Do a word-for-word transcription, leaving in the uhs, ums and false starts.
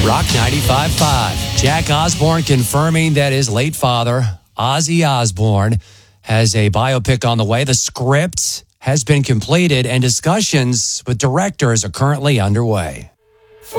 Rock ninety-five point five. Jack Osbourne confirming that his late father, Ozzy Osbourne, has a biopic on the way. The script has been completed and discussions with directors are currently underway.